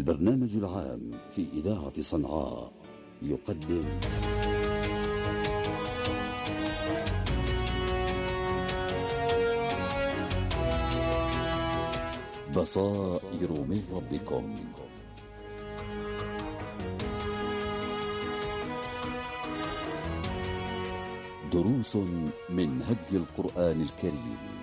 البرنامج العام في إذاعة صنعاء يقدم بصائر من ربكم. دروس من هدي القرآن الكريم.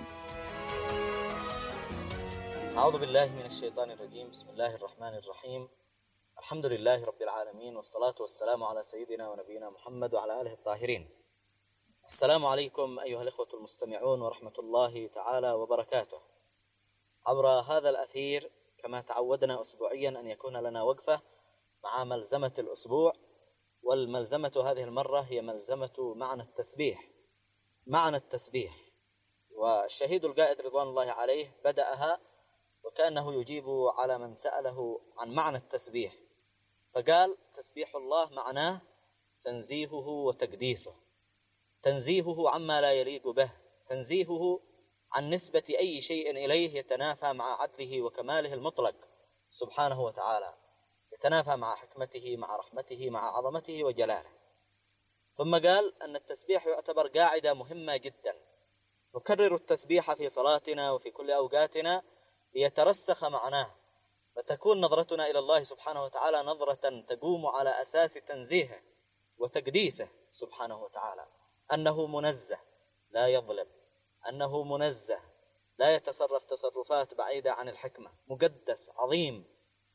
أعوذ بالله من الشيطان الرجيم. بسم الله الرحمن الرحيم. الحمد لله رب العالمين، والصلاة والسلام على سيدنا ونبينا محمد وعلى آله الطاهرين. السلام عليكم أيها الإخوة المستمعون ورحمة الله تعالى وبركاته. عبر هذا الأثير كما تعودنا أسبوعيا أن يكون لنا وقفة مع ملزمة الأسبوع، والملزمة هذه المرة هي ملزمة معنى التسبيح. معنى التسبيح، والشهيد القائد رضوان الله عليه بدأها وكأنه يجيب على من سأله عن معنى التسبيح، فقال: تسبيح الله معناه تنزيهه وتقديسه، تنزيهه عما لا يليق به، تنزيهه عن نسبة أي شيء إليه يتنافى مع عدله وكماله المطلق سبحانه وتعالى، يتنافى مع حكمته، مع رحمته، مع عظمته وجلاله. ثم قال أن التسبيح يعتبر قاعدة مهمة جدا، نكرر التسبيح في صلاتنا وفي كل أوقاتنا ليترسخ معناه، فتكون نظرتنا إلى الله سبحانه وتعالى نظرة تقوم على أساس تنزيهه وتقديسه سبحانه وتعالى، أنه منزه لا يظلم، أنه منزه لا يتصرف تصرفات بعيدة عن الحكمة، مقدس عظيم.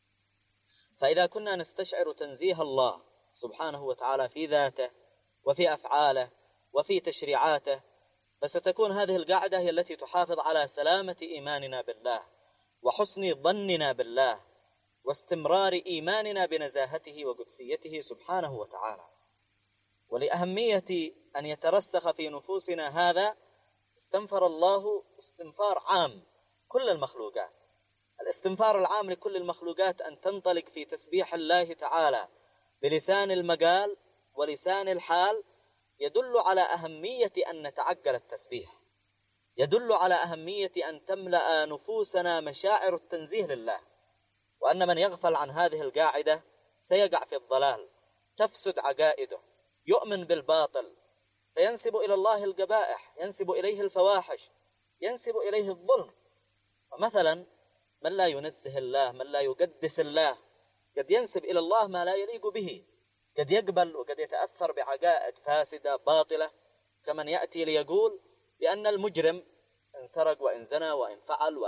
فإذا كنا نستشعر تنزيه الله سبحانه وتعالى في ذاته وفي أفعاله وفي تشريعاته، فستكون هذه القاعدة هي التي تحافظ على سلامة إيماننا بالله وحسن ظننا بالله واستمرار إيماننا بنزاهته وقدسيته سبحانه وتعالى. ولأهمية أن يترسخ في نفوسنا هذا استنفر الله استنفار عام كل المخلوقات. الاستنفار العام لكل المخلوقات أن تنطلق في تسبيح الله تعالى بلسان المقال ولسان الحال، يدل على أهمية أن نتعقل التسبيح، يدل على أهمية أن تملأ نفوسنا مشاعر التنزيه لله، وأن من يغفل عن هذه القاعدة سيقع في الضلال، تفسد عقائده، يؤمن بالباطل، فينسب إلى الله القبائح، ينسب إليه الفواحش، ينسب إليه الظلم. ومثلا من لا ينزه الله، من لا يقدس الله، قد ينسب إلى الله ما لا يليق به، قد يقبل وقد يتأثر بعقائد فاسدة باطلة، كمن يأتي ليقول بأن المجرم إن سرق وإن زنى وإن فعل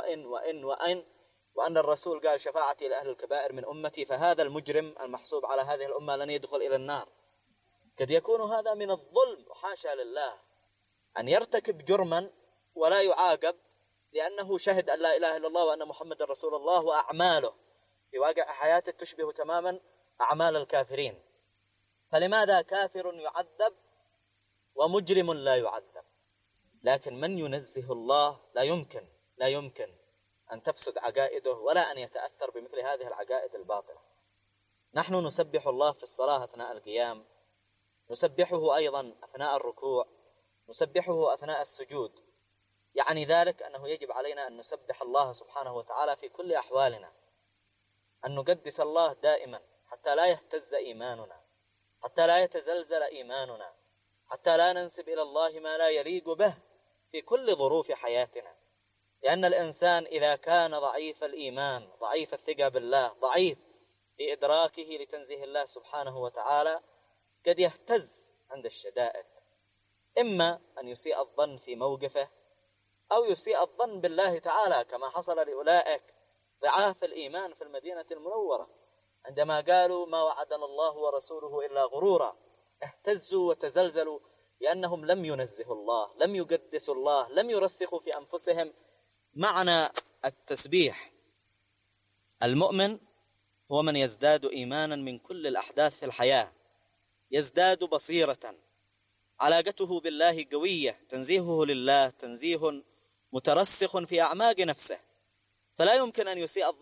وأن الرسول قال شفاعتي لأهل الكبائر من أمتي، فهذا المجرم المحسوب على هذه الأمة لن يدخل إلى النار. قد يكون هذا من الظلم، وحاشا لله أن يرتكب جرما ولا يعاقب لأنه شهد أن لا إله إلا الله وأن محمد رسول الله، وأعماله في واقع حياته تشبه تماما أعمال الكافرين. فلماذا كافر يعذب ومجرم لا يعذب؟ لكن من ينزه الله لا يمكن أن تفسد عقائده ولا أن يتأثر بمثل هذه العقائد الباطلة. نحن نسبح الله في الصلاة أثناء القيام، نسبحه أيضا أثناء الركوع، نسبحه أثناء السجود. يعني ذلك أنه يجب علينا أن نسبح الله سبحانه وتعالى في كل أحوالنا، أن نقدس الله دائما حتى لا يهتز إيماننا، حتى لا يتزلزل إيماننا، حتى لا ننسب إلى الله ما لا يليق به في كل ظروف حياتنا. لأن الإنسان إذا كان ضعيف الإيمان، ضعيف الثقة بالله، ضعيف في إدراكه لتنزيه الله سبحانه وتعالى، قد يهتز عند الشدائد، إما أن يسيء الظن في موقفه أو يسيء الظن بالله تعالى، كما حصل لأولئك ضعاف الإيمان في المدينة المنورة عندما قالوا ما وعدنا الله ورسوله إلا غرورا، اهتزوا وتزلزلوا لأنهم لم ينزهوا الله، لم يقدسوا الله، لم يرسخوا في أنفسهم معنى التسبيح. المؤمن هو من يزداد إيمانا من كل الأحداث في الحياة، يزداد بصيرة، علاقته بالله قوية، تنزيهه لله تنزيه مترسخ في أعماق نفسه، فلا يمكن أن يسيء